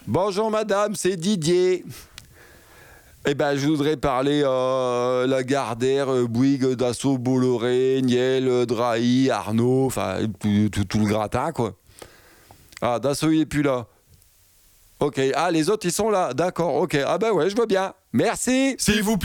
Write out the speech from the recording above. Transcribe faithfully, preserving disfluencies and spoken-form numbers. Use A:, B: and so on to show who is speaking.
A: Bonjour madame, c'est Didier. Eh ben, je voudrais parler euh, Lagardère, euh, Bouygues, Dassault, Bolloré, Niel, euh, Drahi, Arnaud, enfin tout, tout, tout le gratin quoi. Ah, Dassault il est plus là. Ok, ah les autres ils sont là, d'accord, ok. Ah ben ouais, je vois bien. Merci.
B: S'il vous plaît.